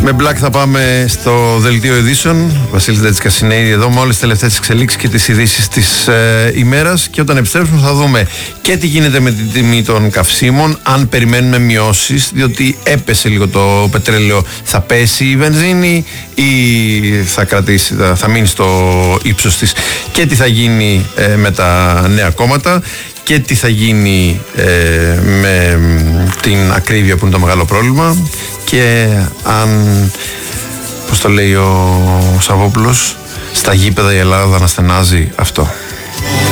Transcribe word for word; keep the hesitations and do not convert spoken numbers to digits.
Με Black θα πάμε στο δελτίο ειδήσεων. Βασίλης Ντέτσικας είναι ήδη εδώ με όλες τις τελευταίες εξελίξεις και τις ειδήσεις της ε, ημέρας. Και όταν επιστρέψουμε θα δούμε και τι γίνεται με την τιμή των καυσίμων, αν περιμένουμε μειώσεις, διότι έπεσε λίγο το πετρέλαιο. Θα πέσει η βενζίνη ή θα κρατήσει, θα, θα μείνει στο ύψος της, και τι θα γίνει ε, με τα νέα κόμματα, και τι θα γίνει ε, με την ακρίβεια που είναι το μεγάλο πρόβλημα, και αν, πώς το λέει ο Σαββόπουλος, στα γήπεδα η Ελλάδα να στενάζει αυτό.